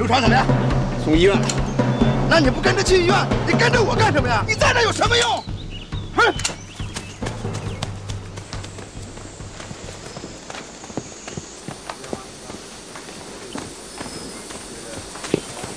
传什么呀？ 送医院了。 那你不跟着去医院，你跟着我干什么呀？你在这有什么用？哼！